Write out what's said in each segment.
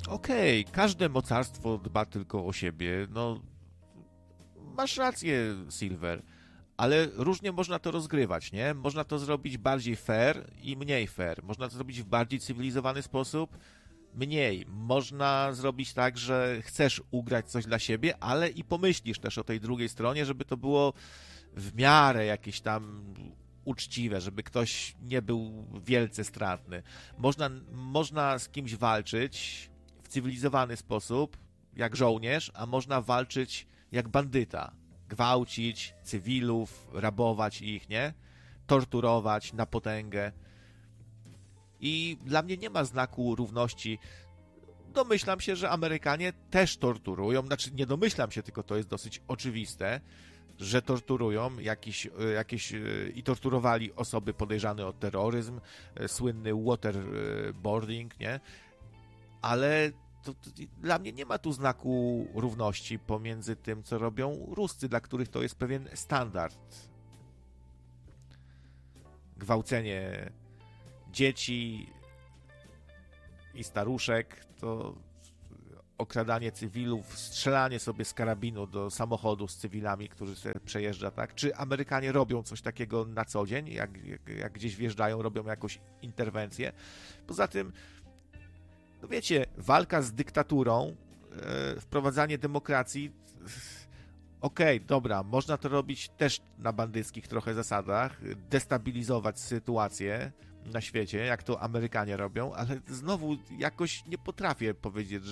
Okej, każde mocarstwo dba tylko o siebie. No, masz rację, Silver, ale różnie można to rozgrywać, nie? Można to zrobić bardziej fair i mniej fair. Można to zrobić w bardziej cywilizowany sposób, mniej. Można zrobić tak, że chcesz ugrać coś dla siebie, ale i pomyślisz też o tej drugiej stronie, żeby to było w miarę jakieś tam uczciwe, żeby ktoś nie był wielce stratny. Można z kimś walczyć w cywilizowany sposób, jak żołnierz, a można walczyć jak bandyta. Gwałcić cywilów, rabować ich, nie? Torturować na potęgę. I dla mnie nie ma znaku równości. Domyślam się, że Amerykanie też torturują, znaczy nie domyślam się, tylko to jest dosyć oczywiste, że torturują i torturowali osoby podejrzane o terroryzm, słynny waterboarding, nie? Ale dla mnie nie ma tu znaku równości pomiędzy tym, co robią Ruscy, dla których to jest pewien standard. Gwałcenie dzieci i staruszek to okradanie cywilów, strzelanie sobie z karabinu do samochodu z cywilami, którzy sobie przejeżdża, tak? Czy Amerykanie robią coś takiego na co dzień, jak gdzieś wjeżdżają, robią jakąś interwencję? Poza tym, no wiecie, walka z dyktaturą, wprowadzanie demokracji, okej, dobra, można to robić też na bandyckich trochę zasadach, destabilizować sytuację na świecie, jak to Amerykanie robią, ale znowu jakoś nie potrafię powiedzieć,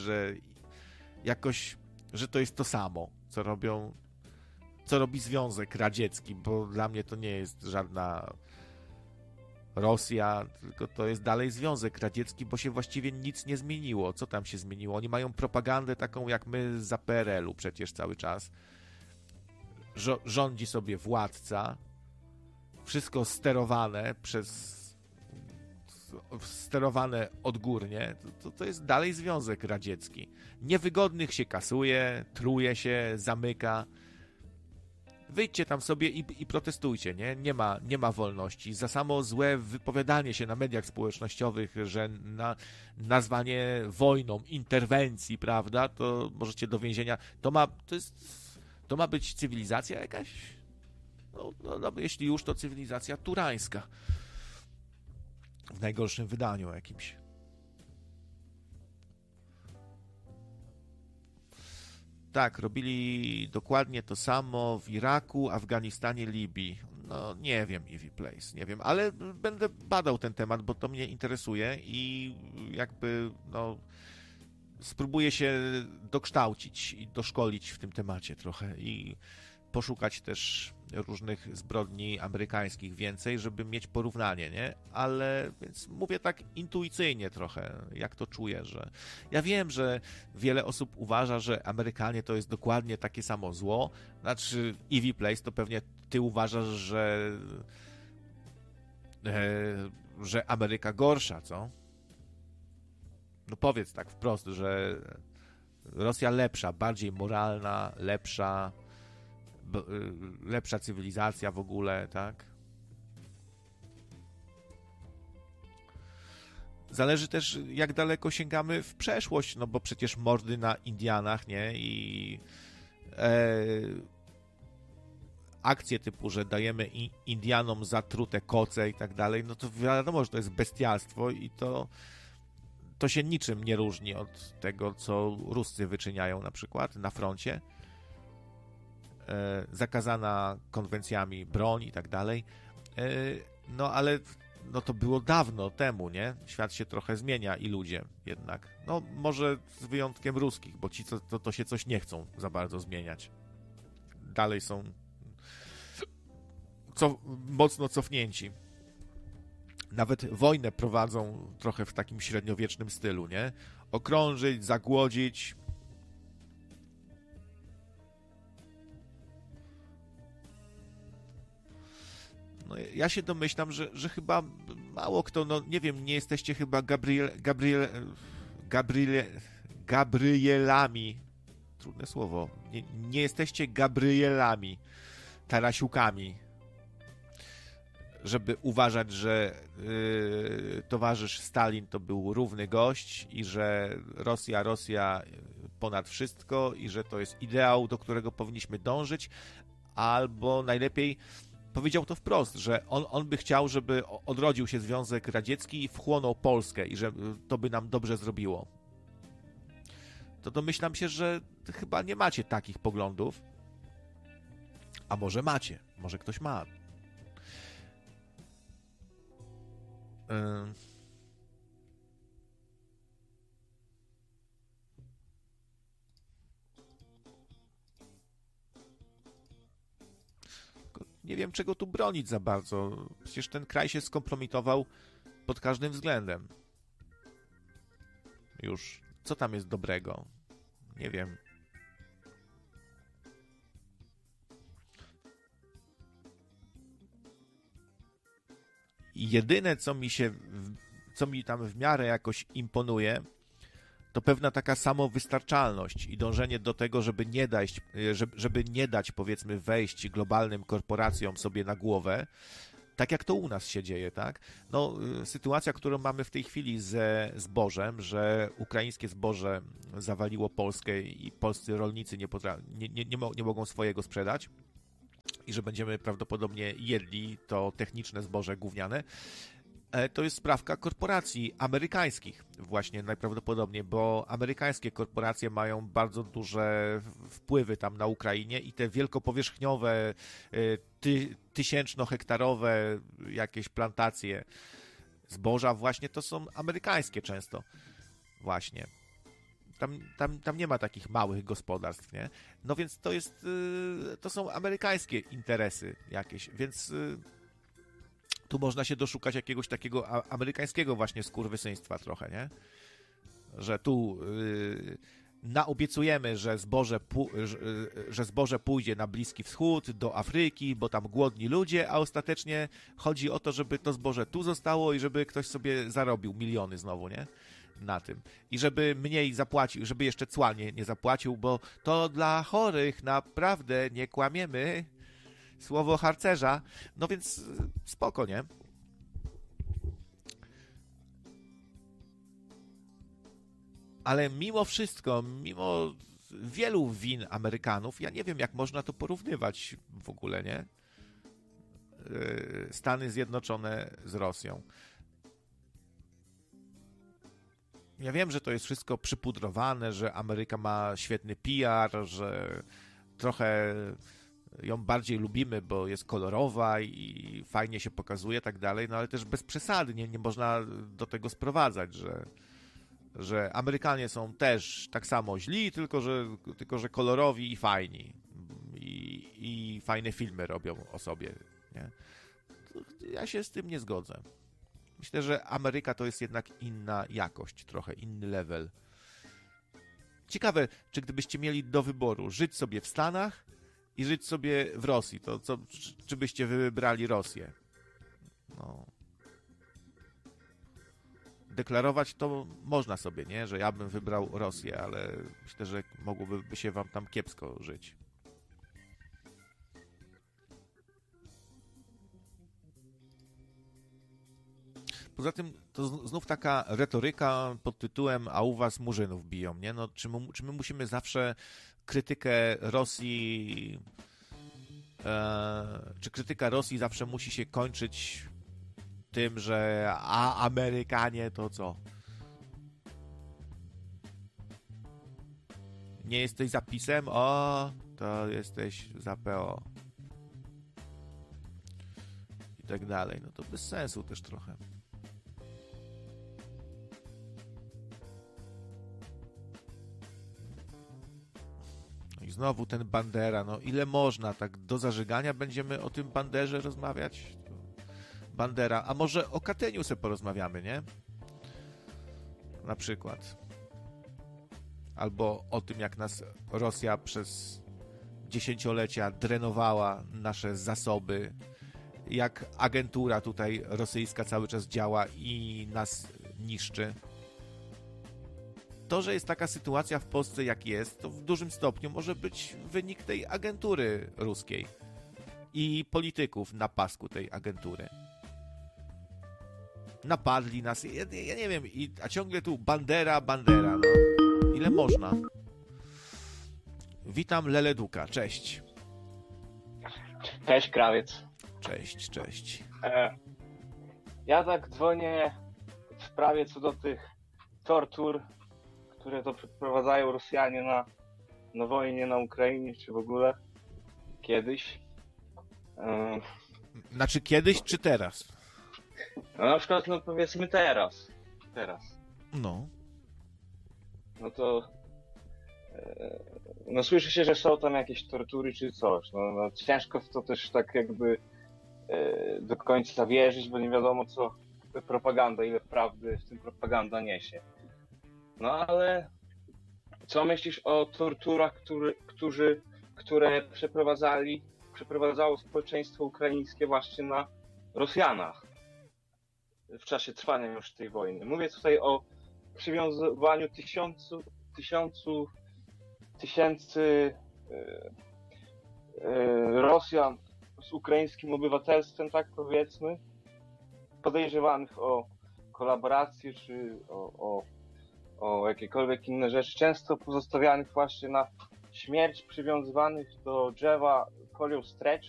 że to jest to samo, co robi Związek Radziecki, bo dla mnie to nie jest żadna Rosja, tylko to jest dalej Związek Radziecki, bo się właściwie nic nie zmieniło. Co tam się zmieniło? Oni mają propagandę taką jak my za PRL-u przecież cały czas. Rządzi sobie władca, wszystko sterowane odgórnie, to jest dalej Związek Radziecki. Niewygodnych się kasuje, truje się, zamyka. Wyjdźcie tam sobie i protestujcie, nie? Nie ma wolności. Za samo złe wypowiadanie się na mediach społecznościowych, że nazwanie wojną, interwencji, prawda, to możecie do więzienia. To ma być cywilizacja jakaś? No, jeśli już, to cywilizacja turańska. W najgorszym wydaniu jakimś. Tak, robili dokładnie to samo w Iraku, Afganistanie, Libii. No, nie wiem, Eevee Place, nie wiem, ale będę badał ten temat, bo to mnie interesuje i jakby, no, spróbuję się dokształcić i doszkolić w tym temacie trochę i poszukać też różnych zbrodni amerykańskich więcej, żeby mieć porównanie, nie? Ale więc mówię tak intuicyjnie trochę, jak to czuję, że ja wiem, że wiele osób uważa, że Amerykanie to jest dokładnie takie samo zło. Znaczy, Eevee Place to pewnie ty uważasz, że Ameryka gorsza, co? No powiedz tak wprost, że Rosja lepsza, bardziej moralna, lepsza cywilizacja w ogóle, tak? Zależy też, jak daleko sięgamy w przeszłość, no bo przecież mordy na Indianach, nie? I akcje typu, że dajemy Indianom zatrute koce i tak dalej, no to wiadomo, że to jest bestialstwo i to się niczym nie różni od tego, co Ruscy wyczyniają na przykład na froncie. Zakazana konwencjami broń i tak dalej. No ale no to było dawno temu, nie? Świat się trochę zmienia i ludzie jednak. No może z wyjątkiem ruskich, bo ci to się coś nie chcą za bardzo zmieniać. Dalej są mocno cofnięci. Nawet wojnę prowadzą trochę w takim średniowiecznym stylu, nie? Okrążyć, zagłodzić. No, ja się domyślam, że chyba mało kto, no nie wiem, nie jesteście chyba Gabrielami. Trudne słowo. Nie jesteście Gabrielami, Tarasiukami. żeby uważać, że towarzysz Stalin to był równy gość i że Rosja ponad wszystko i że to jest ideał, do którego powinniśmy dążyć, albo najlepiej powiedział to wprost, że on by chciał, żeby odrodził się Związek Radziecki i wchłonął Polskę i że to by nam dobrze zrobiło. To domyślam się, że chyba nie macie takich poglądów, a może macie, może ktoś ma. Nie wiem, czego tu bronić za bardzo. Przecież ten kraj się skompromitował pod każdym względem. Już. Co tam jest dobrego? Nie wiem. Jedyne, co mi tam w miarę jakoś imponuje, to pewna taka samowystarczalność i dążenie do tego, żeby nie dać, powiedzmy, wejść globalnym korporacjom sobie na głowę, tak jak to u nas się dzieje, tak? No, sytuacja, którą mamy w tej chwili ze zbożem, że ukraińskie zboże zawaliło Polskę i polscy rolnicy nie mogą swojego sprzedać i że będziemy prawdopodobnie jedli to techniczne zboże gówniane, to jest sprawka korporacji amerykańskich właśnie najprawdopodobniej, bo amerykańskie korporacje mają bardzo duże wpływy tam na Ukrainie i te wielkopowierzchniowe, tysięcznohektarowe jakieś plantacje zboża właśnie to są amerykańskie często właśnie. Tam nie ma takich małych gospodarstw, nie? No więc to są amerykańskie interesy jakieś, więc tu można się doszukać jakiegoś takiego amerykańskiego właśnie skurwysyństwa trochę, nie? Że tu naobiecujemy, że zboże pójdzie na Bliski Wschód, do Afryki, bo tam głodni ludzie, a ostatecznie chodzi o to, żeby to zboże tu zostało i żeby ktoś sobie zarobił miliony znowu, nie? Na tym. I żeby mniej zapłacił, żeby jeszcze cła nie zapłacił, bo to dla chorych naprawdę nie kłamiemy. Słowo harcerza. No więc spoko, nie? Ale mimo wszystko, mimo wielu win Amerykanów, ja nie wiem, jak można to porównywać w ogóle, nie? Stany Zjednoczone z Rosją. Ja wiem, że to jest wszystko przypudrowane, że Ameryka ma świetny PR, że trochę ją bardziej lubimy, bo jest kolorowa i fajnie się pokazuje, tak dalej, no ale też bez przesady, nie można do tego sprowadzać, że Amerykanie są też tak samo źli, tylko że kolorowi i fajni i fajne filmy robią o sobie, nie? Ja się z tym nie zgodzę. Myślę, że Ameryka to jest jednak inna jakość, trochę inny level. Ciekawe, czy gdybyście mieli do wyboru żyć sobie w Stanach i żyć sobie w Rosji, to czy byście wybrali Rosję? No. Deklarować to można sobie, nie? Że ja bym wybrał Rosję, ale myślę, że mogłoby się wam tam kiepsko żyć. Poza tym to znów taka retoryka pod tytułem a u was murzynów biją, nie? No, czy my musimy zawsze krytykę Rosji czy krytyka Rosji zawsze musi się kończyć tym, że a Amerykanie to co? Nie jesteś za PiS-em? O, to jesteś za PO. I tak dalej. No to bez sensu też trochę. I znowu ten Bandera, no ile można, tak do zażygania będziemy o tym Banderze rozmawiać? Bandera, a może o Katyniu sobie porozmawiamy, nie? Na przykład. Albo o tym, jak nas Rosja przez dziesięciolecia drenowała nasze zasoby, jak agentura tutaj rosyjska cały czas działa i nas niszczy. To, że jest taka sytuacja w Polsce jak jest, to w dużym stopniu może być wynik tej agentury ruskiej i polityków na pasku tej agentury. napadli nas, ja nie wiem, a ciągle tu Bandera, no. Ile można? Witam Leleduka, cześć. Cześć, krawiec. Cześć. Ja tak dzwonię w sprawie co do tych tortur, które to przeprowadzają Rosjanie na wojnie na Ukrainie, czy w ogóle kiedyś. Znaczy kiedyś, czy teraz? No na przykład, no powiedzmy teraz. No. No to no słyszy się, że są tam jakieś tortury czy coś. No ciężko w to też tak jakby do końca wierzyć, bo nie wiadomo co propaganda, ile prawdy w tym propaganda niesie. No ale co myślisz o torturach, które przeprowadzało społeczeństwo ukraińskie właśnie na Rosjanach w czasie trwania już tej wojny? Mówię tutaj o przywiązywaniu tysięcy Rosjan z ukraińskim obywatelstwem, tak powiedzmy, podejrzewanych o kolaborację czy o jakiekolwiek inne rzeczy, często pozostawianych właśnie na śmierć, przywiązywanych do drzewa kolią strecz.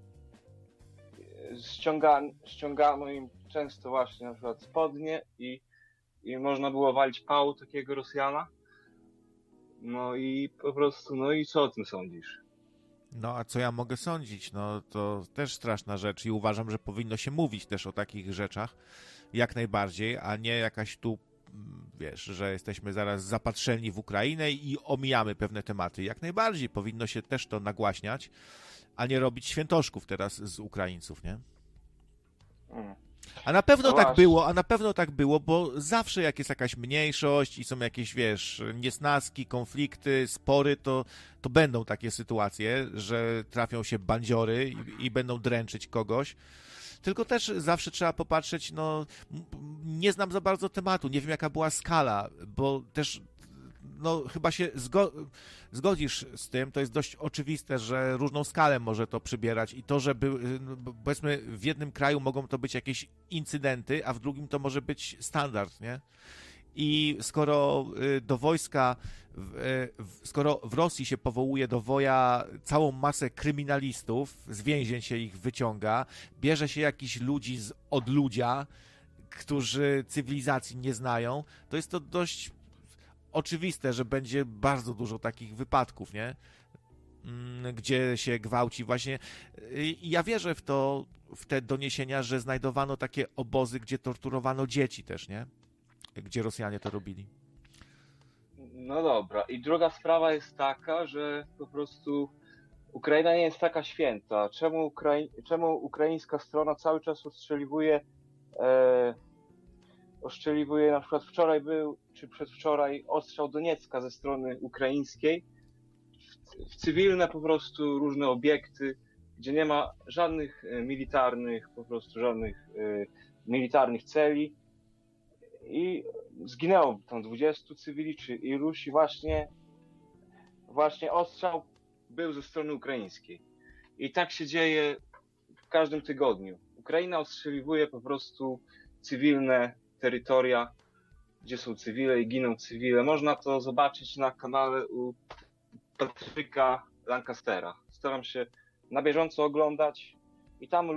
Ściągano im często właśnie na przykład spodnie i można było walić pału takiego Rosjana. No i po prostu, no i co o tym sądzisz? No a co ja mogę sądzić? No to też straszna rzecz i uważam, że powinno się mówić też o takich rzeczach jak najbardziej, a nie jakaś tu, wiesz, że jesteśmy zaraz zapatrzeni w Ukrainę i omijamy pewne tematy. Jak najbardziej powinno się też to nagłaśniać, a nie robić świętoszków teraz z Ukraińców, nie? A na pewno tak było, bo zawsze jak jest jakaś mniejszość i są jakieś, wiesz, niesnaski, konflikty, spory, to będą takie sytuacje, że trafią się bandziory i będą dręczyć kogoś. Tylko też zawsze trzeba popatrzeć, no nie znam za bardzo tematu, nie wiem jaka była skala, bo też no chyba się zgodzisz z tym, to jest dość oczywiste, że różną skalę może to przybierać i to, że powiedzmy w jednym kraju mogą to być jakieś incydenty, a w drugim to może być standard, nie? I skoro do wojska, skoro w Rosji się powołuje do woja całą masę kryminalistów, z więzień się ich wyciąga, bierze się jakichś ludzi z odludzia, którzy cywilizacji nie znają, to jest to dość oczywiste, że będzie bardzo dużo takich wypadków, nie? Gdzie się gwałci właśnie. Ja wierzę w te doniesienia, że znajdowano takie obozy, gdzie torturowano dzieci też, nie? Gdzie Rosjanie to robili. No dobra. I druga sprawa jest taka, że po prostu Ukraina nie jest taka święta. Czemu ukraińska strona cały czas ostrzeliwuje, na przykład wczoraj był, czy przedwczoraj ostrzał Doniecka ze strony ukraińskiej w cywilne po prostu różne obiekty, gdzie nie ma żadnych militarnych celi i zginęło tam 20 cywili czy iluś i właśnie ostrzał był ze strony ukraińskiej. I tak się dzieje w każdym tygodniu. Ukraina ostrzeliwuje po prostu cywilne terytoria, gdzie są cywile i giną cywile. Można to zobaczyć na kanale u Patryka Lancastera. Staram się na bieżąco oglądać i tam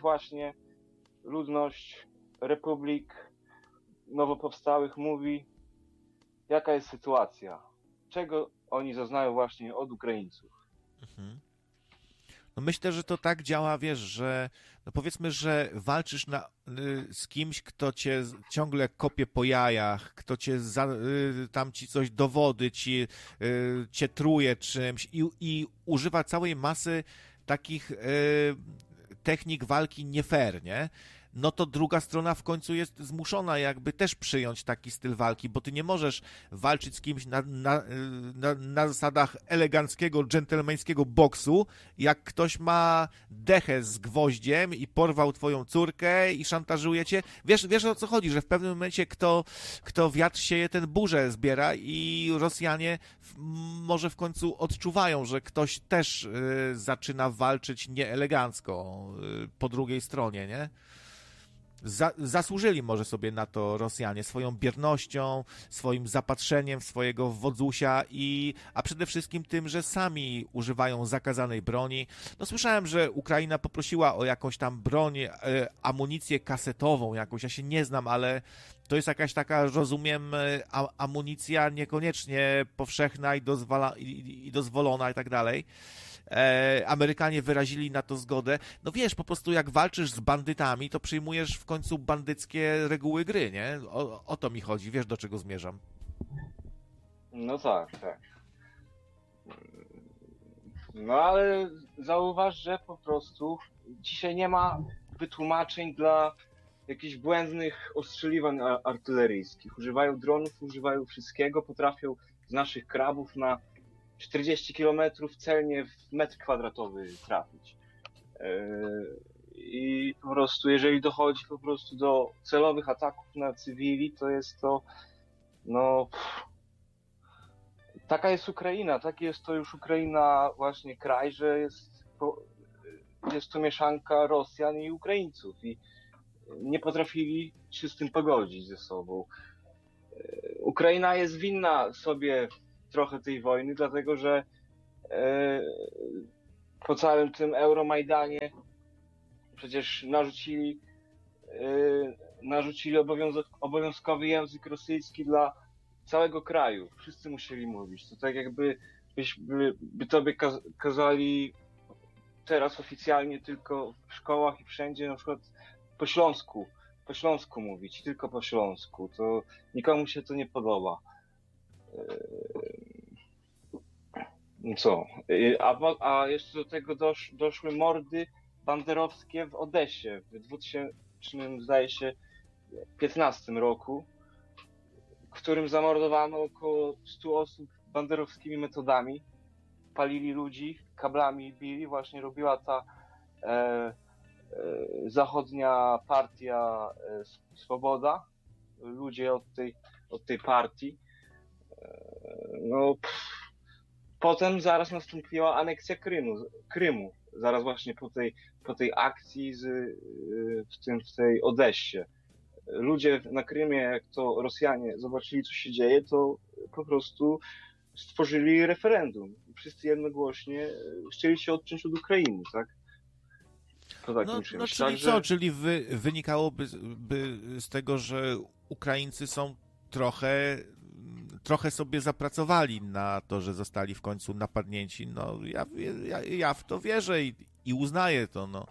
ludność republik nowo powstałych mówi, jaka jest sytuacja, czego oni zaznają właśnie od Ukraińców. Mhm. No myślę, że to tak działa, wiesz, że no powiedzmy, że walczysz z kimś, kto cię ciągle kopie po jajach, kto tam ci coś dowody, cię truje czymś i używa całej masy takich technik walki nie fair, nie? No to druga strona w końcu jest zmuszona jakby też przyjąć taki styl walki, bo ty nie możesz walczyć z kimś na zasadach eleganckiego, dżentelmeńskiego boksu, jak ktoś ma dechę z gwoździem i porwał twoją córkę i szantażuje cię. Wiesz o co chodzi, że w pewnym momencie kto wiatr sieje, ten burzę zbiera i Rosjanie może w końcu odczuwają, że ktoś też zaczyna walczyć nieelegancko po drugiej stronie, nie? zasłużyli może sobie na to Rosjanie swoją biernością, swoim zapatrzeniem w swojego wodzusia a przede wszystkim tym, że sami używają zakazanej broni. No słyszałem, że Ukraina poprosiła o jakąś tam broń, amunicję kasetową jakąś, ja się nie znam, ale to jest jakaś taka, rozumiem, amunicja niekoniecznie powszechna i dozwolona i tak dalej. Amerykanie wyrazili na to zgodę. No wiesz, po prostu jak walczysz z bandytami, to przyjmujesz w końcu bandyckie reguły gry, nie? O to mi chodzi, wiesz, do czego zmierzam. No tak, tak. No ale zauważ, że po prostu dzisiaj nie ma wytłumaczeń dla jakichś błędnych ostrzeliwań artyleryjskich. Używają dronów, używają wszystkiego, potrafią z naszych krabów na 40 km celnie w metr kwadratowy trafić. I po prostu, jeżeli dochodzi po prostu do celowych ataków na cywili, to jest to, no, taka jest Ukraina, tak jest to już Ukraina właśnie kraj, że jest to mieszanka Rosjan i Ukraińców i nie potrafili się z tym pogodzić ze sobą. Ukraina jest winna sobie trochę tej wojny, dlatego że po całym tym Euromajdanie przecież narzucili obowiązkowy język rosyjski dla całego kraju. Wszyscy musieli mówić. To tak jakby by tobie kazali teraz oficjalnie tylko w szkołach i wszędzie na przykład po śląsku mówić, tylko po śląsku. To nikomu się to nie podoba. Co? A jeszcze do tego doszły mordy banderowskie w Odessie w 2000, zdaje się, 15 roku, w którym zamordowano około 100 osób banderowskimi metodami. Palili ludzi, kablami bili. Właśnie robiła ta zachodnia partia Swoboda. Ludzie od tej partii. No, potem zaraz nastąpiła aneksja Krymu. Zaraz właśnie po tej akcji w tej Odessie. Ludzie na Krymie, jak to Rosjanie zobaczyli, co się dzieje, to po prostu stworzyli referendum. Wszyscy jednogłośnie chcieli się odciąć od Ukrainy, tak? Po takim czymś. No czyli Także... co? Czyli wynikałoby z tego, że Ukraińcy są trochę sobie zapracowali na to, że zostali w końcu napadnięci. No ja w to wierzę i uznaję to, no.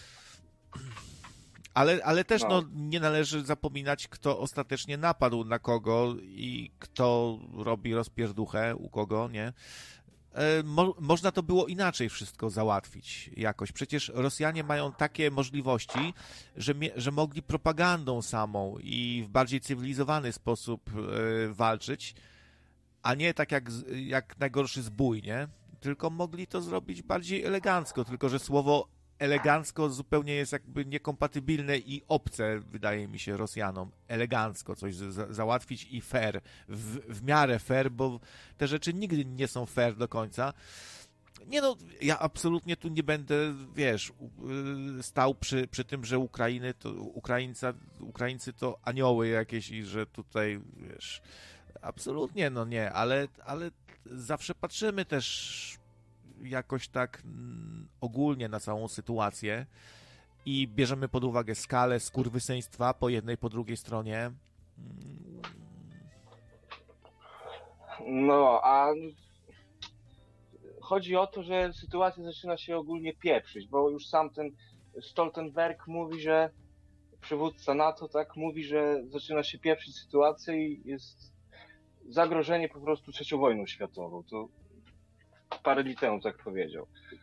Ale też nie należy zapominać, kto ostatecznie napadł na kogo i kto robi rozpierduchę u kogo, nie? Można to było inaczej wszystko załatwić jakoś. Przecież Rosjanie mają takie możliwości, że mogli propagandą samą i w bardziej cywilizowany sposób walczyć, a nie tak jak najgorszy zbój, nie? Tylko mogli to zrobić bardziej elegancko, tylko że słowo elegancko zupełnie jest jakby niekompatybilne i obce, wydaje mi się, Rosjanom. Elegancko coś załatwić i fair, w miarę fair, bo te rzeczy nigdy nie są fair do końca. Nie no, ja absolutnie tu nie będę, wiesz, stał przy tym, że Ukraińcy to anioły jakieś i że tutaj, wiesz, absolutnie, no nie, ale zawsze patrzymy też jakoś tak ogólnie na całą sytuację i bierzemy pod uwagę skalę skurwysyństwa po jednej, po drugiej stronie. No, a chodzi o to, że sytuacja zaczyna się ogólnie pieprzyć, bo już sam ten Stoltenberg mówi, że przywódca NATO, tak, mówi, że zaczyna się pieprzyć sytuacja i jest zagrożenie po prostu trzecią wojną światową. To parę dni temu tak powiedział.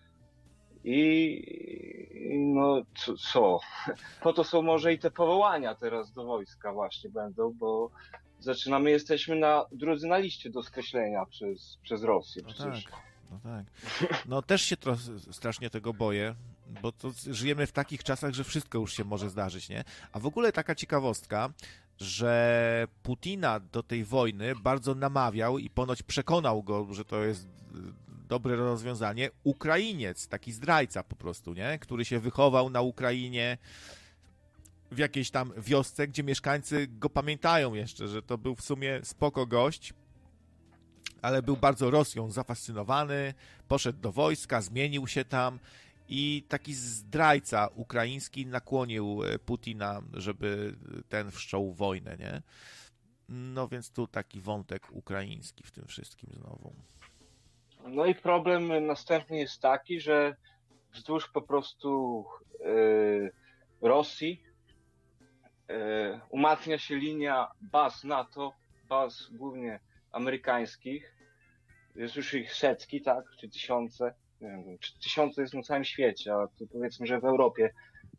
I no co? Po to są może i te powołania teraz do wojska właśnie będą, bo jesteśmy drudzy na liście do skreślenia przez Rosję. No tak, no tak. No też się strasznie tego boję, bo to żyjemy w takich czasach, że wszystko już się może zdarzyć, nie? A w ogóle taka ciekawostka, że Putina do tej wojny bardzo namawiał i ponoć przekonał go, że to jest dobre rozwiązanie, Ukrainiec, taki zdrajca po prostu, nie? Który się wychował na Ukrainie w jakiejś tam wiosce, gdzie mieszkańcy go pamiętają jeszcze, że to był w sumie spoko gość, ale był bardzo Rosją zafascynowany, poszedł do wojska, zmienił się tam i taki zdrajca ukraiński nakłonił Putina, żeby ten wszczął wojnę, nie? No więc tu taki wątek ukraiński w tym wszystkim znowu. No i problem następny jest taki, że wzdłuż po prostu Rosji umacnia się linia baz NATO, baz głównie amerykańskich. Jest już ich setki, tak, czy tysiące. Nie wiem, czy tysiące jest na całym świecie, a tu powiedzmy, że w Europie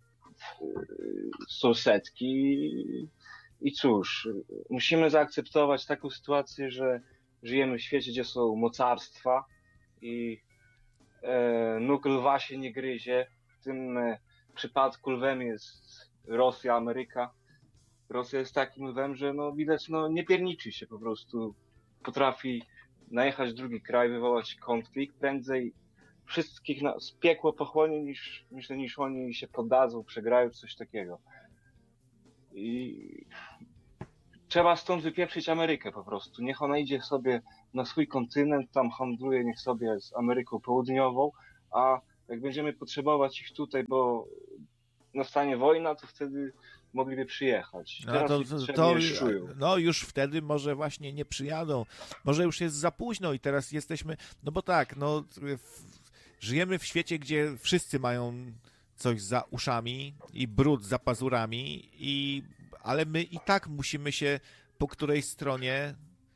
są setki. I cóż, musimy zaakceptować taką sytuację, że żyjemy w świecie, gdzie są mocarstwa i nóg lwa się nie gryzie. W tym przypadku lwem jest Rosja, Ameryka. Rosja jest takim lwem, że no widać, no nie pierniczy się po prostu. Potrafi najechać w drugi kraj, wywołać konflikt, prędzej wszystkich z piekło pochłonie niż oni się poddadzą, przegrają, coś takiego. I trzeba stąd wypieprzyć Amerykę po prostu. Niech ona idzie sobie na swój kontynent, tam handluje, niech sobie z Ameryką Południową, a jak będziemy potrzebować ich tutaj, bo nastanie wojna, to wtedy mogliby przyjechać. Teraz no już wtedy może właśnie nie przyjadą. Może już jest za późno i teraz jesteśmy, no bo tak, no żyjemy w świecie, gdzie wszyscy mają coś za uszami i brud za pazurami, ale my i tak musimy się po której stronie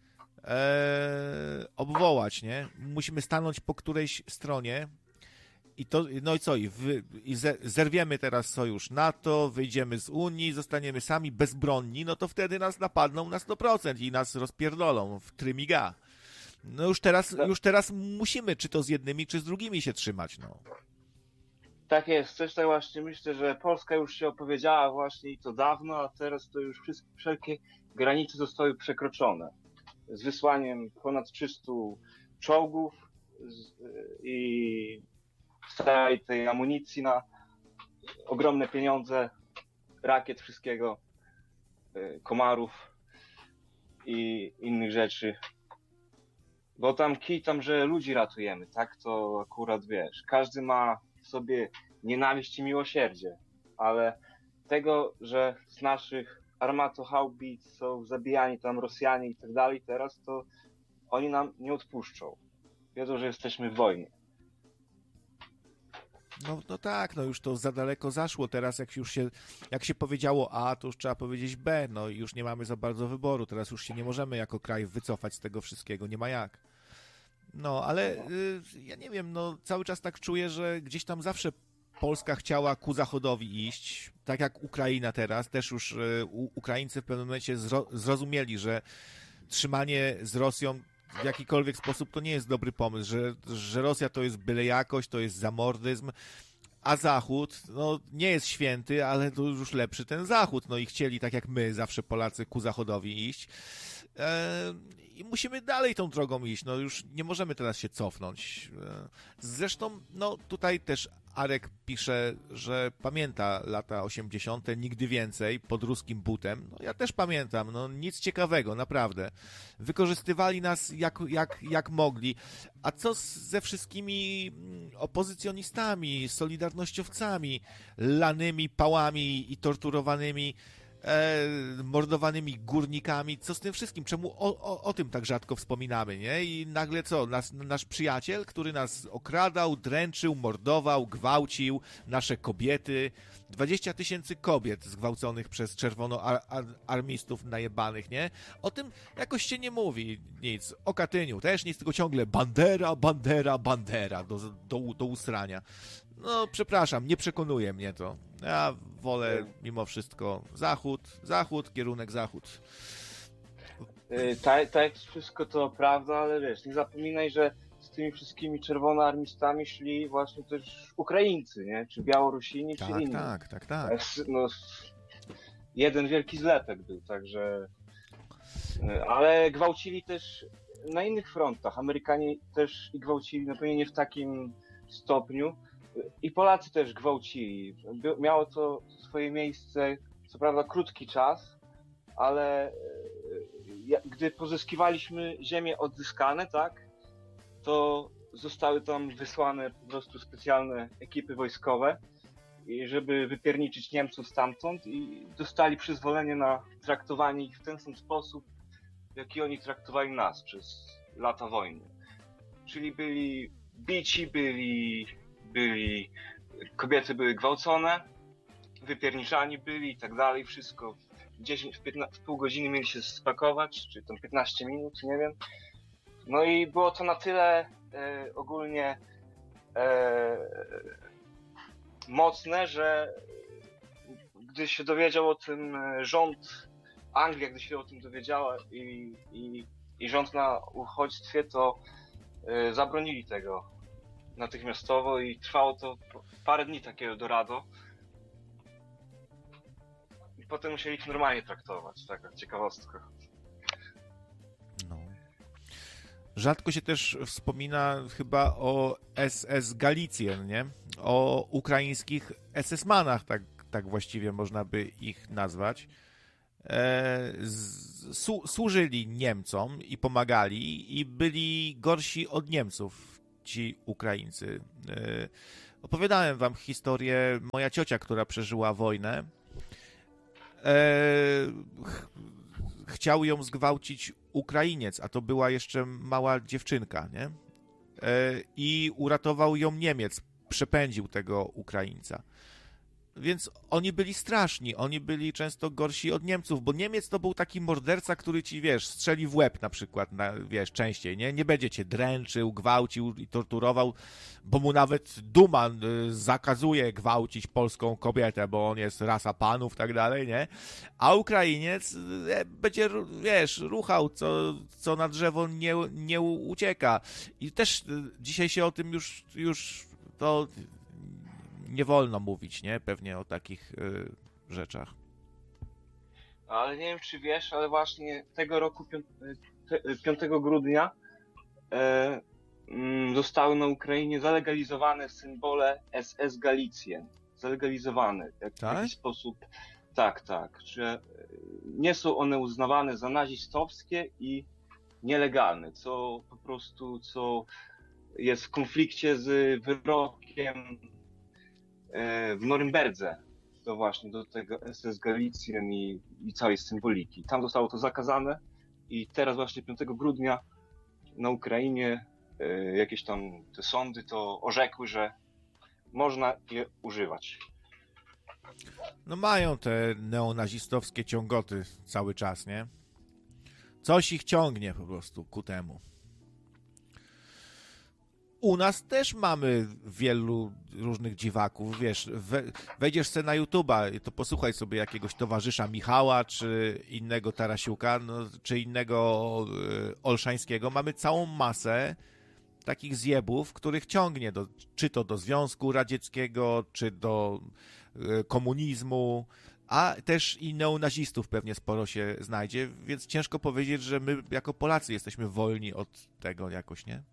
obwołać, nie? Musimy stanąć po którejś stronie i to, no i co? Zerwiemy teraz sojusz NATO, wyjdziemy z Unii, zostaniemy sami bezbronni, no to wtedy nas napadną na 100% i nas rozpierdolą w trymiga. No już teraz musimy czy to z jednymi, czy z drugimi się trzymać, no. Tak jest, też tak właśnie myślę, że Polska już się opowiedziała właśnie i to dawno, a teraz to już wszelkie granice zostały przekroczone. Z wysłaniem ponad 300 czołgów i całej tej amunicji na ogromne pieniądze, rakiet, wszystkiego, komarów i innych rzeczy. Bo tam że ludzi ratujemy, tak? To akurat wiesz, każdy ma w sobie nienawiść i miłosierdzie, ale tego, że z naszych armatohaubic są zabijani tam Rosjanie i tak dalej teraz, to oni nam nie odpuszczą. Wiedzą, że jesteśmy w wojnie. No tak, no już to za daleko zaszło. Teraz jak się powiedziało A, to już trzeba powiedzieć B. No i już nie mamy za bardzo wyboru. Teraz już się nie możemy jako kraj wycofać z tego wszystkiego. Nie ma jak. No, ale ja nie wiem, no cały czas tak czuję, że gdzieś tam zawsze Polska chciała ku zachodowi iść, tak jak Ukraina teraz. Też już Ukraińcy w pewnym momencie zrozumieli, że trzymanie z Rosją w jakikolwiek sposób to nie jest dobry pomysł, że Rosja to jest byle jakość, to jest zamordyzm, a Zachód, no nie jest święty, ale to już lepszy ten Zachód, no i chcieli, tak jak my, zawsze Polacy, ku Zachodowi iść. I musimy dalej tą drogą iść, no już nie możemy teraz się cofnąć. Zresztą, no tutaj też Arek pisze, że pamięta lata 80., nigdy więcej, pod ruskim butem. No ja też pamiętam, no nic ciekawego, naprawdę. Wykorzystywali nas jak mogli. A co ze wszystkimi opozycjonistami, solidarnościowcami, lanymi pałami i torturowanymi mordowanymi górnikami, co z tym wszystkim? Czemu o tym tak rzadko wspominamy, nie? I nagle co? Nasz przyjaciel, który nas okradał, dręczył, mordował, gwałcił, nasze kobiety, 20 000 kobiet zgwałconych przez czerwonoarmistów najebanych, nie? O tym jakoś się nie mówi nic. O Katyniu też nic, tylko ciągle Bandera, Bandera, Bandera do usrania. No, przepraszam, nie przekonuje mnie to. Ja wolę mimo wszystko Zachód, kierunek Zachód. Tak, wszystko to prawda, ale wiesz, nie zapominaj, że z tymi wszystkimi czerwonoarmistami szli właśnie też Ukraińcy, nie? Czy Białorusini, czy inni. Tak. No, jeden wielki zlepek był, także... Ale gwałcili też na innych frontach. Amerykanie też i gwałcili, no pewnie nie w takim stopniu. I Polacy też gwałcili. Miało to swoje miejsce co prawda krótki czas, ale gdy pozyskiwaliśmy ziemie odzyskane, tak, to zostały tam wysłane po prostu specjalne ekipy wojskowe, żeby wypierniczyć Niemców stamtąd i dostali przyzwolenie na traktowanie ich w ten sam sposób, w jaki oni traktowali nas przez lata wojny. Czyli byli bici, kobiety były gwałcone, wypierniczani byli i tak dalej, wszystko w pół godziny mieli się spakować, czy tam 15 minut, nie wiem. No i było to na tyle ogólnie mocne, że gdy się dowiedział o tym rząd, Anglia, gdy się o tym dowiedziała i rząd na uchodźstwie, to zabronili tego natychmiastowo i trwało to parę dni takie Eldorado. I potem musieli ich normalnie traktować, taka ciekawostka. No. Rzadko się też wspomina chyba o SS Galicjen, nie? O ukraińskich SS-manach, tak właściwie można by ich nazwać. Służyli Niemcom i pomagali i byli gorsi od Niemców, ci Ukraińcy. Opowiadałem wam historię, moja ciocia, która przeżyła wojnę, chciał ją zgwałcić Ukrainiec, a to była jeszcze mała dziewczynka, nie? I uratował ją Niemiec, przepędził tego Ukraińca. Więc oni byli straszni, oni byli często gorsi od Niemców, bo Niemiec to był taki morderca, który ci, wiesz, strzeli w łeb na przykład, wiesz, częściej, nie? Nie będzie cię dręczył, gwałcił i torturował, bo mu nawet duma zakazuje gwałcić polską kobietę, bo on jest rasa panów i tak dalej, nie? A Ukrainiec będzie, wiesz, ruchał, co na drzewo nie ucieka. I też dzisiaj się o tym już to nie wolno mówić, nie? Pewnie o takich rzeczach. Ale nie wiem, czy wiesz, ale właśnie tego roku, 5 grudnia, zostały na Ukrainie zalegalizowane symbole SS Galicjen. Zalegalizowane w jakiś sposób. Tak. Że nie są one uznawane za nazistowskie i nielegalne, co po prostu, co jest w konflikcie z wyrokiem w Norymberdze, to właśnie do tego SS Galicjen i całej symboliki. Tam zostało to zakazane i teraz właśnie 5 grudnia na Ukrainie jakieś tam te sądy to orzekły, że można je używać. No mają te neonazistowskie ciągoty cały czas, nie? Coś ich ciągnie po prostu ku temu. U nas też mamy wielu różnych dziwaków, wiesz, wejdziesz sobie na YouTube'a, to posłuchaj sobie jakiegoś towarzysza Michała, czy innego Tarasiuka, no, czy innego Olszańskiego. Mamy całą masę takich zjebów, których ciągnie czy to do Związku Radzieckiego, czy do komunizmu, a też i neonazistów pewnie sporo się znajdzie, więc ciężko powiedzieć, że my jako Polacy jesteśmy wolni od tego jakoś, nie?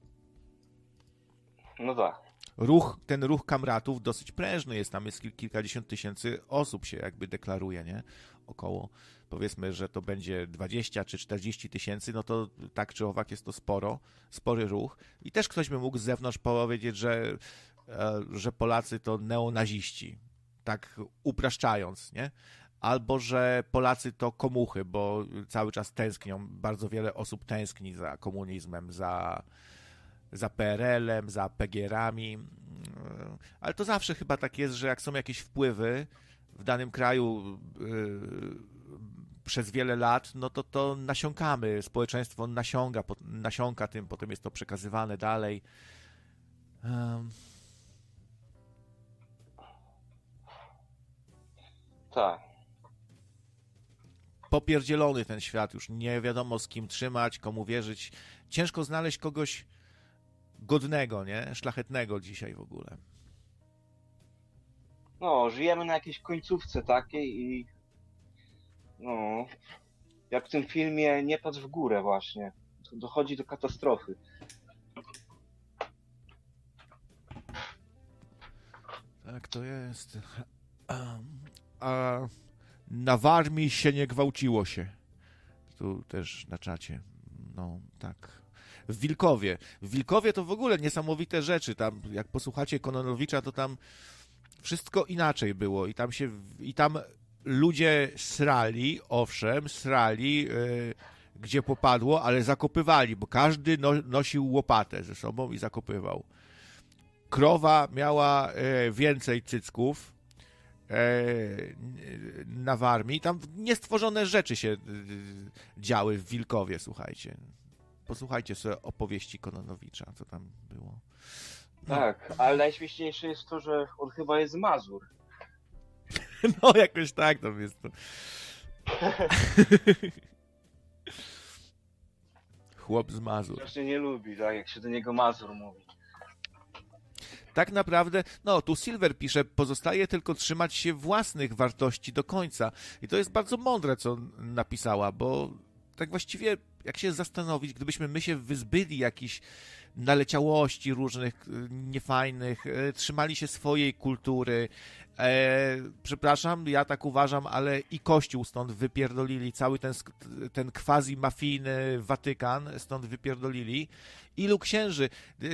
No tak. Ten ruch kamratów dosyć prężny jest, tam jest kilkadziesiąt tysięcy osób się jakby deklaruje, nie? Około, powiedzmy, że to będzie 20 czy 40 tysięcy, no to tak czy owak jest to spory ruch. I też ktoś by mógł z zewnątrz powiedzieć, że Polacy to neonaziści, tak upraszczając, nie? Albo, że Polacy to komuchy, bo cały czas tęsknią, bardzo wiele osób tęskni za komunizmem, za PRL-em, za PGR-ami, ale to zawsze chyba tak jest, że jak są jakieś wpływy w danym kraju przez wiele lat, no to nasiąkamy, społeczeństwo nasiąka tym, potem jest to przekazywane dalej. Tak. Popierdzielony ten świat, już nie wiadomo z kim trzymać, komu wierzyć. Ciężko znaleźć kogoś godnego, nie? Szlachetnego dzisiaj w ogóle. No, żyjemy na jakiejś końcówce takiej i no, jak w tym filmie Nie patrz w górę właśnie, to dochodzi do katastrofy. Tak to jest. A Na Warmii się nie gwałciło się. Tu też na czacie. No, tak. W Wilkowie to w ogóle niesamowite rzeczy. Tam, jak posłuchacie Kononowicza, to tam wszystko inaczej było. I tam ludzie srali, owszem, gdzie popadło, ale zakopywali, bo każdy nosił łopatę ze sobą i zakopywał. Krowa miała więcej cycków na Warmii. Tam niestworzone rzeczy się działy w Wilkowie, słuchajcie. Posłuchajcie sobie opowieści Kononowicza, co tam było. No. Tak, ale najśmieszniejsze jest to, że on chyba jest z Mazur. No, jakoś tak tam jest to. Chłop z Mazur. Strasznie nie lubi, tak, jak się do niego Mazur mówi. Tak naprawdę, no tu Silver pisze, pozostaje tylko trzymać się własnych wartości do końca. I to jest bardzo mądre, co napisała, bo tak właściwie, jak się zastanowić, gdybyśmy my się wyzbyli jakichś naleciałości różnych, niefajnych, trzymali się swojej kultury, przepraszam, ja tak uważam, ale i Kościół stąd wypierdolili, cały ten quasi-mafijny Watykan stąd wypierdolili. Ilu księży?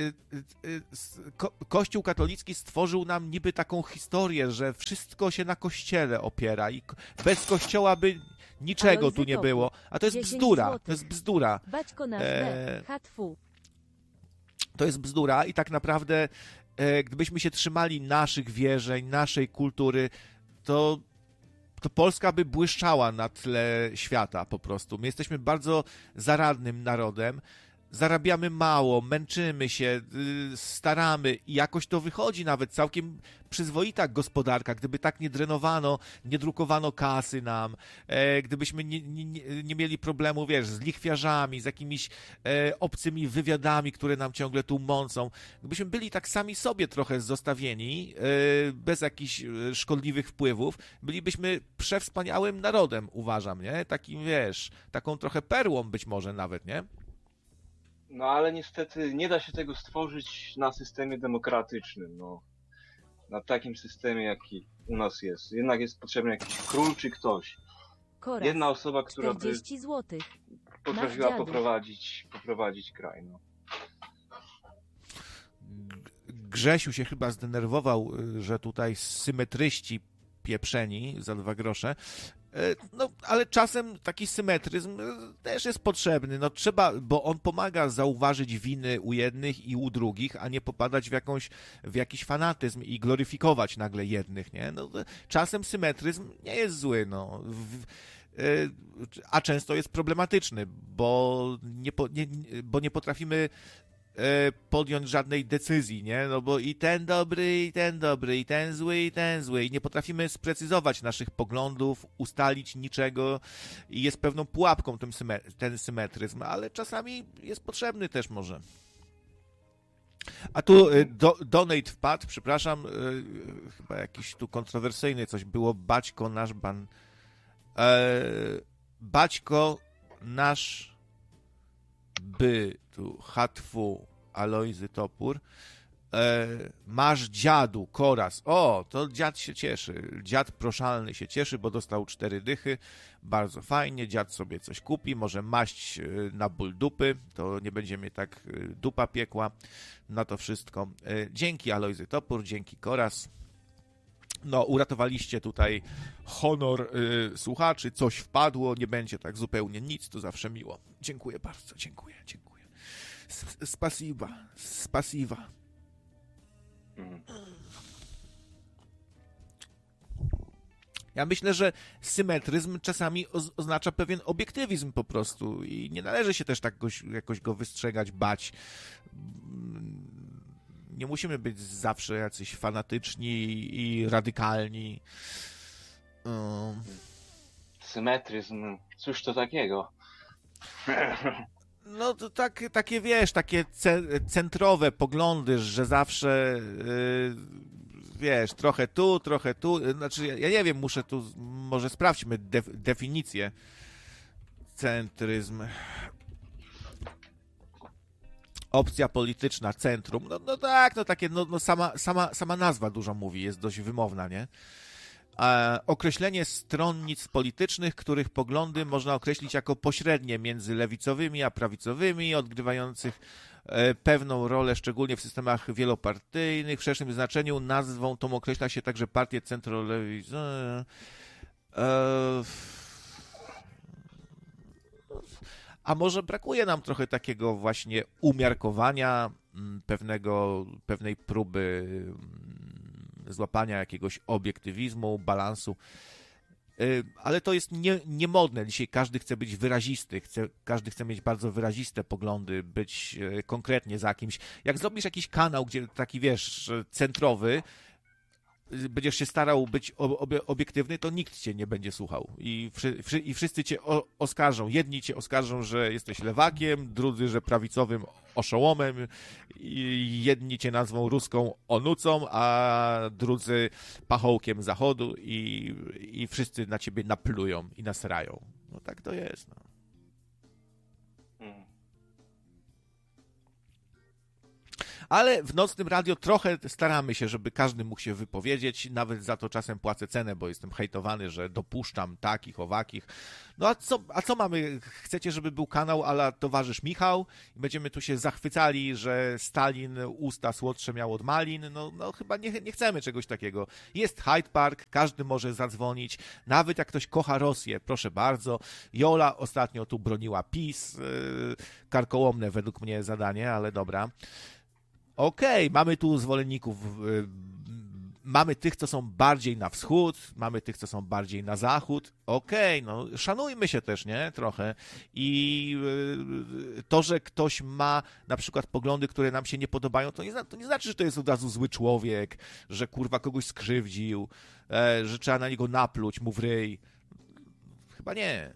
Kościół katolicki stworzył nam niby taką historię, że wszystko się na Kościele opiera i bez Kościoła by niczego tu nie było. A to jest bzdura. To jest bzdura. To jest bzdura i tak naprawdę gdybyśmy się trzymali naszych wierzeń, naszej kultury, to Polska by błyszczała na tle świata po prostu. My jesteśmy bardzo zaradnym narodem, zarabiamy mało, męczymy się, staramy i jakoś to wychodzi nawet całkiem przyzwoita gospodarka, gdyby tak nie drenowano, nie drukowano kasy nam, gdybyśmy nie mieli problemu, wiesz, z lichwiarzami, z jakimiś obcymi wywiadami, które nam ciągle tu mącą, gdybyśmy byli tak sami sobie trochę zostawieni, bez jakichś szkodliwych wpływów, bylibyśmy przewspaniałym narodem, uważam, nie? Takim, wiesz, taką trochę perłą być może nawet, nie? No ale niestety nie da się tego stworzyć na systemie demokratycznym, no. Na takim systemie, jaki u nas jest. Jednak jest potrzebny jakiś król czy ktoś. Koraz, jedna osoba, która by 40 zł. potrafiła poprowadzić kraj, no. Grzesiu się chyba zdenerwował, że tutaj symetryści pieprzeni za 2 grosze. No, ale czasem taki symetryzm też jest potrzebny. No trzeba, bo on pomaga zauważyć winy u jednych i u drugich, a nie popadać w jakiś fanatyzm i gloryfikować nagle jednych, nie? No, czasem symetryzm nie jest zły, no. A często jest problematyczny, bo nie potrafimy podjąć żadnej decyzji, nie? No bo i ten dobry, i ten dobry, i ten zły, i nie potrafimy sprecyzować naszych poglądów, ustalić niczego i jest pewną pułapką ten symetryzm, ale czasami jest potrzebny też może. A tu donate wpadł, przepraszam, chyba jakiś tu kontrowersyjny coś było, Baćko nasz ban. Baćko nasz by tu hatwu Alojzy Topór. Masz dziadu, Koraz. O, to dziad się cieszy. Dziad proszalny się cieszy, bo dostał 4 dychy. Bardzo fajnie. Dziad sobie coś kupi. Może maść na ból dupy. To nie będzie mnie tak dupa piekła na to wszystko. Dzięki Alojzy Topór, dzięki Koraz. No, uratowaliście tutaj honor słuchaczy. Coś wpadło. Nie będzie tak zupełnie nic. To zawsze miło. Dziękuję bardzo. Dziękuję. Spasiba. Ja myślę, że symetryzm czasami oznacza pewien obiektywizm po prostu i nie należy się też tak jakoś go wystrzegać, bać. Nie musimy być zawsze jacyś fanatyczni i radykalni. Symetryzm, cóż to takiego? No to takie wiesz, takie centrowe poglądy, że zawsze wiesz, trochę tu, znaczy ja nie wiem, muszę tu, może sprawdźmy definicję. Centryzm. Opcja polityczna, centrum. No tak, no takie, no sama nazwa dużo mówi, jest dość wymowna, nie? Określenie stronnictw politycznych, których poglądy można określić jako pośrednie między lewicowymi a prawicowymi, odgrywających pewną rolę, szczególnie w systemach wielopartyjnych. W szerszym znaczeniu nazwą tą określa się także partie centrolewicowe. A może brakuje nam trochę takiego właśnie umiarkowania, pewnej próby złapania jakiegoś obiektywizmu, balansu. Ale to jest niemodne. Dzisiaj każdy chce być wyrazisty, każdy chce mieć bardzo wyraziste poglądy, być konkretnie za kimś. Jak zrobisz jakiś kanał, gdzie taki, wiesz, centrowy, będziesz się starał być obiektywny, to nikt cię nie będzie słuchał. I wszyscy cię oskarżą. Jedni cię oskarżą, że jesteś lewakiem, drudzy, że prawicowym oszołomem, i jedni cię nazwą ruską onucą, a drudzy pachołkiem zachodu i wszyscy na ciebie naplują i nasrają. No tak to jest. No. Ale w Nocnym Radio trochę staramy się, żeby każdy mógł się wypowiedzieć. Nawet za to czasem płacę cenę, bo jestem hejtowany, że dopuszczam takich, owakich. No a co mamy? Chcecie, żeby był kanał a la towarzysz Michał? I będziemy tu się zachwycali, że Stalin usta słodsze miał od malin? No chyba nie chcemy czegoś takiego. Jest Hyde Park, każdy może zadzwonić. Nawet jak ktoś kocha Rosję, proszę bardzo. Jola ostatnio tu broniła PiS. Karkołomne według mnie zadanie, ale dobra. Okej, mamy tu zwolenników, mamy tych, co są bardziej na wschód, mamy tych, co są bardziej na zachód. Okej, no szanujmy się też, nie? Trochę. I to, że ktoś ma na przykład poglądy, które nam się nie podobają, to nie znaczy, że to jest od razu zły człowiek, że kurwa kogoś skrzywdził, że trzeba na niego napluć mu w ryj. Chyba nie.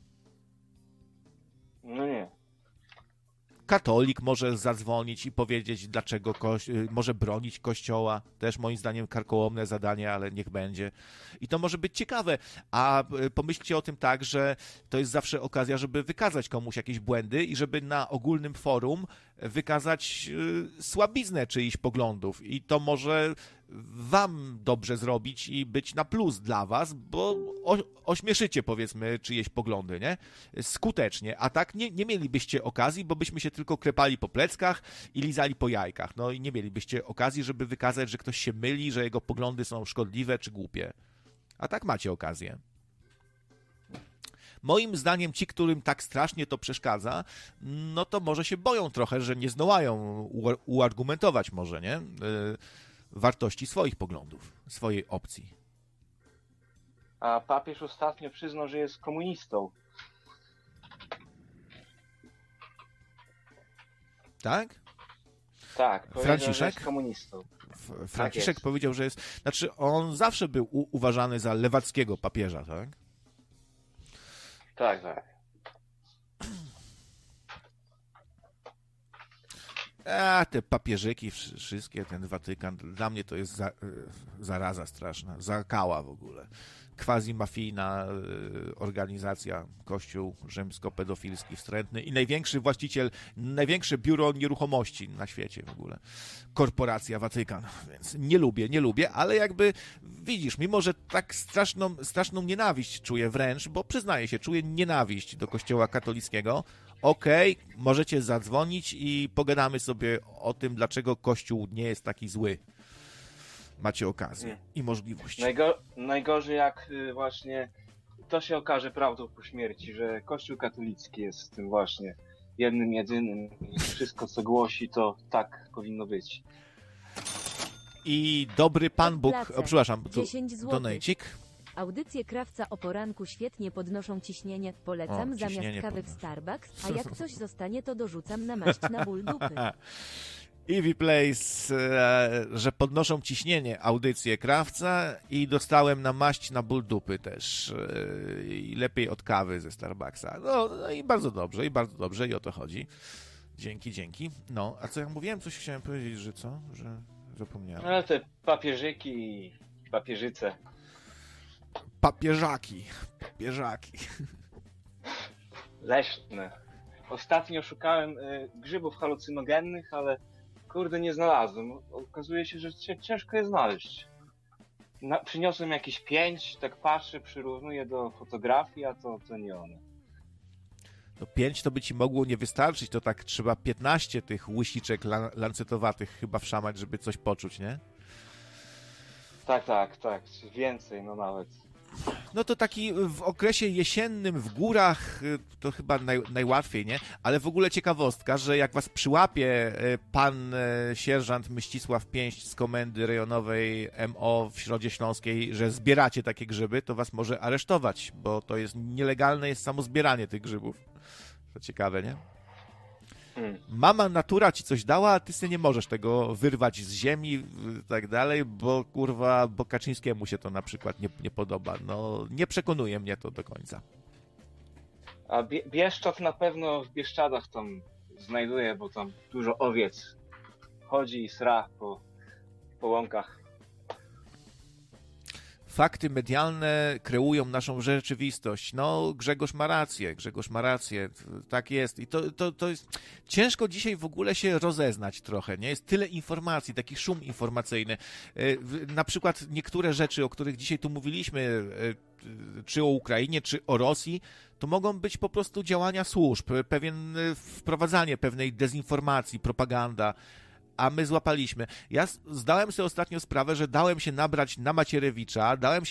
No nie. Katolik może zadzwonić i powiedzieć, dlaczego może bronić Kościoła. Też moim zdaniem karkołomne zadanie, ale niech będzie. I to może być ciekawe. A pomyślcie o tym tak, że to jest zawsze okazja, żeby wykazać komuś jakieś błędy i żeby na ogólnym forum wykazać słabiznę czyichś poglądów. I to może wam dobrze zrobić i być na plus dla was, bo ośmieszycie, powiedzmy, czyjeś poglądy, nie? Skutecznie. A tak nie mielibyście okazji, bo byśmy się tylko klepali po pleckach i lizali po jajkach. No i nie mielibyście okazji, żeby wykazać, że ktoś się myli, że jego poglądy są szkodliwe czy głupie. A tak macie okazję. Moim zdaniem ci, którym tak strasznie to przeszkadza, no to może się boją trochę, że nie zdołają uargumentować może, nie? Wartości swoich poglądów, swojej opcji. A papież ostatnio przyznał, że jest komunistą. Tak? Tak, powiedział, Franciszek? że jest komunistą. Franciszek Tak powiedział, że jest... Znaczy, on zawsze był uważany za lewackiego papieża, tak? Tak. A te papieżyki wszystkie, ten Watykan, dla mnie to jest zaraza straszna, zakała w ogóle. Quasi-mafijna organizacja, kościół rzymsko-pedofilski wstrętny i największe biuro nieruchomości na świecie w ogóle. Korporacja Watykan, więc nie lubię, ale jakby widzisz, mimo że tak straszną nienawiść czuję wręcz, bo przyznaję się, czuję nienawiść do kościoła katolickiego. Okej, możecie zadzwonić i pogadamy sobie o tym, dlaczego Kościół nie jest taki zły. Macie okazję i możliwość. Najgorzej jak właśnie to się okaże prawdą po śmierci, że Kościół katolicki jest tym właśnie jednym, jedynym i wszystko co głosi to tak powinno być. I dobry Pan Bóg, przepraszam, 10 zł. donejcik. Audycje Krawca o poranku świetnie podnoszą ciśnienie. Polecam zamiast kawy w Starbucks, a jak coś zostanie, to dorzucam na maść na ból dupy. Ivy Place, że podnoszą ciśnienie audycje Krawca i dostałem na maść na ból dupy też. I lepiej od kawy ze Starbucksa. No i bardzo dobrze i o to chodzi. Dzięki. No, a co ja mówiłem? Coś chciałem powiedzieć, że co? Że zapomniałem. Ale te papieżyki i papieżyce. Papieżaki. Leśne. Ostatnio szukałem grzybów halucynogennych, ale kurde nie znalazłem. Okazuje się, że ciężko je znaleźć. Przyniosłem jakieś 5, tak patrzę, przyrównuję do fotografii, a to nie one. No 5 to by ci mogło nie wystarczyć, to tak trzeba 15 tych łysiczek lancetowatych chyba wszamać, żeby coś poczuć, nie? Tak, więcej, no nawet. No to taki w okresie jesiennym w górach to chyba najłatwiej, nie? Ale w ogóle ciekawostka, że jak was przyłapie pan sierżant Mścisław Pięść z Komendy Rejonowej MO w Środzie Śląskiej, że zbieracie takie grzyby, to was może aresztować, bo to jest nielegalne, jest samo zbieranie tych grzybów. To ciekawe, nie? Mama natura ci coś dała, a ty sobie nie możesz tego wyrwać z ziemi i tak dalej, bo kurwa, bo Kaczyńskiemu się to na przykład nie podoba. No, nie przekonuje mnie to do końca. A Bieszczad na pewno w Bieszczadach tam znajduje, bo tam dużo owiec chodzi i sra po łąkach. Fakty medialne kreują naszą rzeczywistość. No, Grzegorz ma rację, tak jest. I to jest ciężko dzisiaj w ogóle się rozeznać trochę, nie? Jest tyle informacji, taki szum informacyjny. Na przykład niektóre rzeczy, o których dzisiaj tu mówiliśmy, czy o Ukrainie, czy o Rosji, to mogą być po prostu działania służb, wprowadzanie pewnej dezinformacji, propaganda, a my złapaliśmy. Ja zdałem sobie ostatnio sprawę, że dałem się nabrać na Macierewicza, dałem się